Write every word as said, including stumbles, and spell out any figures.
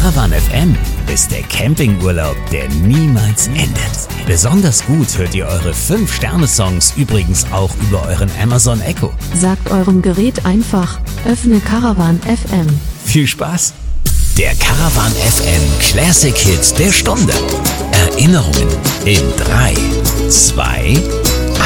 Caravan F M ist der Campingurlaub, der niemals endet. Besonders gut hört ihr eure fünf Sterne Songs übrigens auch über euren Amazon Echo. Sagt eurem Gerät einfach, öffne Caravan F M. Viel Spaß! Der Caravan F M Classic Hit der Stunde. Erinnerungen in drei, zwei,